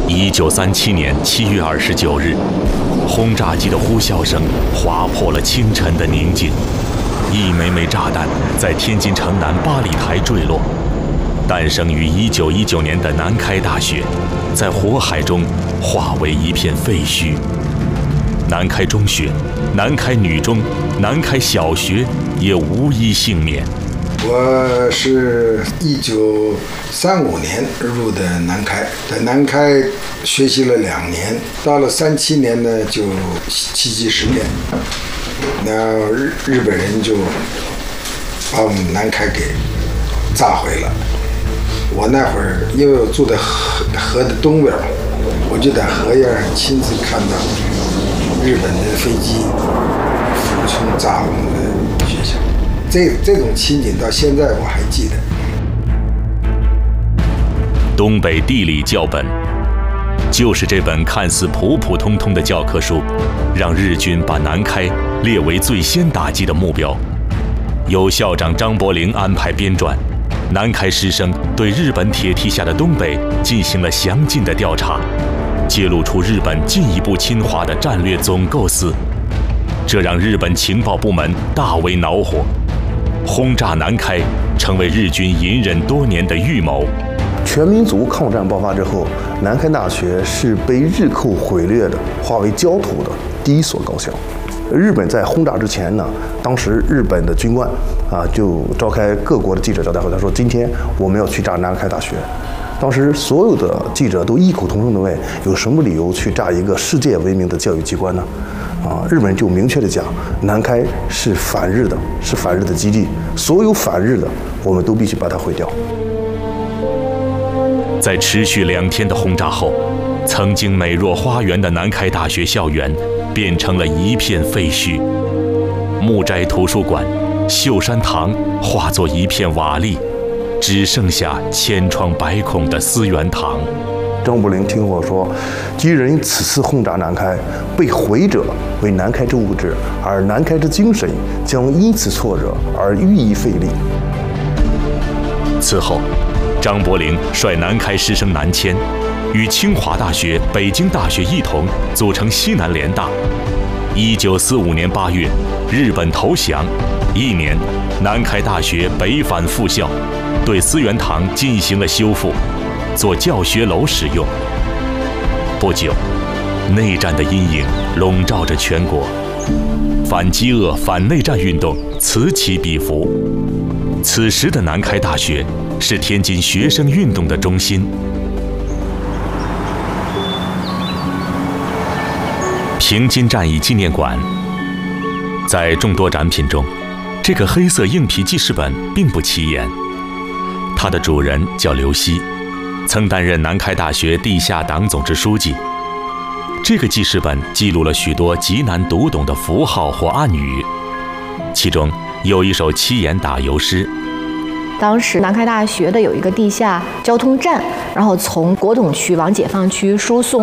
1937年7月29日，轰炸机的呼啸声划破了清晨的宁静，一枚枚炸弹在天津城南八里台坠落。诞生于1919年的南开大学，在火海中化为一片废墟。南开中学、南开女中、南开小学也无一幸免。 我是1935年入的南开，在南开学习了2年，到了37年呢就七级实验，那日本人就把我们南开给炸毁了。我那会儿因为我住在河的东边，我就在河沿上亲自看到日本的飞机俯冲炸我们的学校，这种情景到现在我还记得。 东北地理教本，就是这本看似普普通通的教科书，让日军把南开列为最先打击的目标。由校长张伯苓安排编撰，南开师生对日本铁蹄下的东北进行了详尽的调查，揭露出日本进一步侵华的战略总构思，这让日本情报部门大为恼火。轰炸南开成为日军隐忍多年的预谋。 全民族抗战爆发之后，南开大学是被日寇毁掠的、化为焦土的第一所高校。日本在轰炸之前呢，当时日本的军官就召开各国的记者招待会，他说：“今天我们要去炸南开大学。”当时所有的记者都异口同声地问：“有什么理由去炸一个世界闻名的教育机关呢？”日本人就明确地讲，南开是反日的，是反日的基地，所有反日的我们都必须把它毁掉。 在持续2天的轰炸后，曾经美若花园的南开大学校园变成了一片废墟，木斋图书馆、秀山堂化作一片瓦砾，只剩下千疮百孔的思源堂。 张伯苓听我说，敌人此次轰炸南开，被毁者为南开之物质，而南开之精神将因此挫折而愈益费力。 此后，张伯苓率南开师生南迁，与清华大学、北京大学一同组成西南联大。1945年8月，日本投降，1年，南开大学北返复校，对思源堂进行了修复，做教学楼使用。不久，内战的阴影笼罩着全国，反饥饿、反内战运动此起彼伏。此时的南开大学是天津学生运动的中心。平津战役纪念馆，在众多展品中，这个黑色硬皮记事本并不起眼。它的主人叫刘希，曾担任南开大学地下党总支书记。这个记事本记录了许多极难读懂的符号或暗语，其中有一首7言打油诗。 当时南开大学的有一个地下交通站，然后从国统区往解放区输送